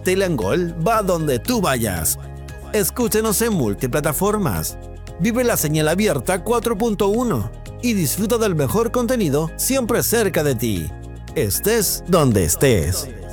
Tele Angol va donde tú vayas. Escúchenos en multiplataformas. Vive la señal abierta 4.1 y disfruta del mejor contenido siempre cerca de ti. Estés donde estés.